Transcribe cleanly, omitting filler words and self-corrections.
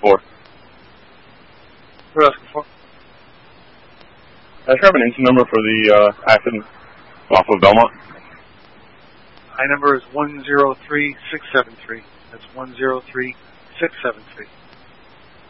for? What are you asking for? I have an engine number for the accident off of Belmont. My number is 103673. That's 103673.